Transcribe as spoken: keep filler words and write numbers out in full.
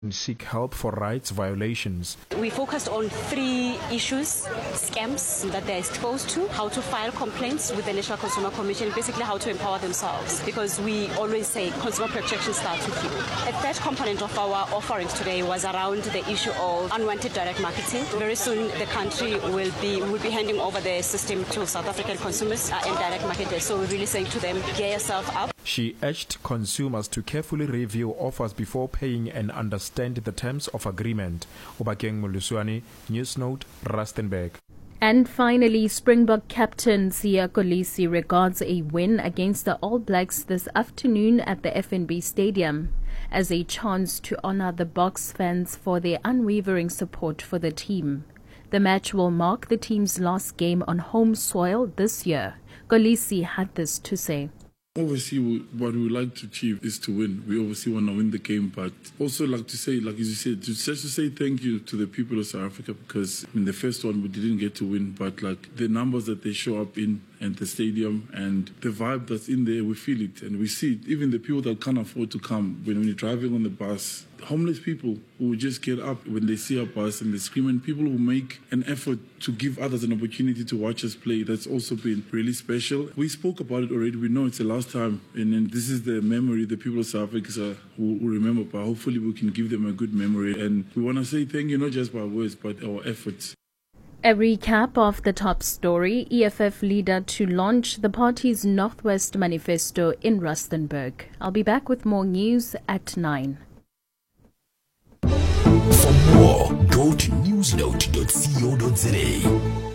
seek help for rights violations. We focused on three issues: scams that they're exposed to, how to file complaints with the National Consumer Commission, basically how to empower themselves, because we always say consumer protection starts with you. A third component of our offerings today was around the issue of unwanted direct marketing. Very soon the country will be will be handing over the system to South African consumers uh, and direct marketers, so we're really saying to them, gear yourself up. She urged consumers to carefully review offers before paying and understand the terms of agreement. Obakeng Moluswane, News Note, Rustenburg. And finally, Springbok captain Siya Kolisi regards a win against the All Blacks this afternoon at the F N B Stadium as a chance to honor the Boks fans for their unwavering support for the team. The match will mark the team's last game on home soil this year. Kolisi had this to say. Obviously, what we would like to achieve is to win. We obviously want to win the game, but also like to say, like as you said, just to say thank you to the people of South Africa, because in the first one we didn't get to win, but like the numbers that they show up in and the stadium and the vibe that's in there, we feel it and we see it. Even the people that can't afford to come, when we're driving on the bus, homeless people who just get up when they see our bus and they scream, and people who make an effort to give others an opportunity to watch us play. That's also been really special. We spoke about it already. We know it's the last time, and then this is the memory the people of South Africa will remember, but hopefully we can give them a good memory. And we want to say thank you, not just by words, but our efforts. A recap of the top story: E F F leader to launch the party's Northwest Manifesto in Rustenburg. I'll be back with more news at nine. For more, go to newsnote dot co dot za.